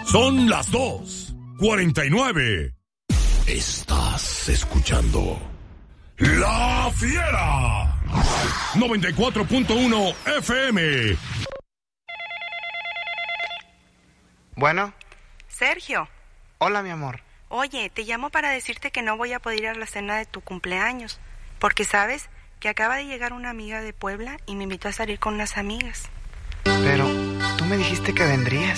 Son las 2:49. Estás escuchando La Fiera 94.1 FM. Bueno. Sergio. Hola, mi amor. Oye, te llamo para decirte que no voy a poder ir a la cena de tu cumpleaños, porque sabes que acaba de llegar una amiga de Puebla y me invitó a salir con unas amigas. Pero tú me dijiste que vendrías.